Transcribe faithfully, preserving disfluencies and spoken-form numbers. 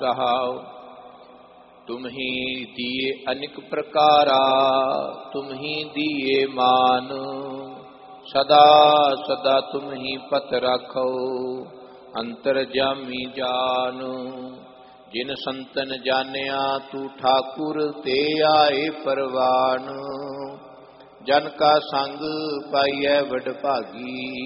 रहाओ। तुम ही दिए अनेक प्रकारा, तुम ही दिए मान। सदा सदा तुम ही पत राखो, अंतरजामी जान। जिन संतन जानिया तू ठाकुर, ते आए परवान। जन का संग पाइयै वड भागी,